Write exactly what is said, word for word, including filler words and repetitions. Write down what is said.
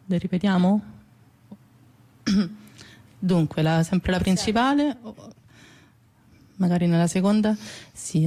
Le ripetiamo? Dunque, la, sempre la principale, magari nella seconda? Sì.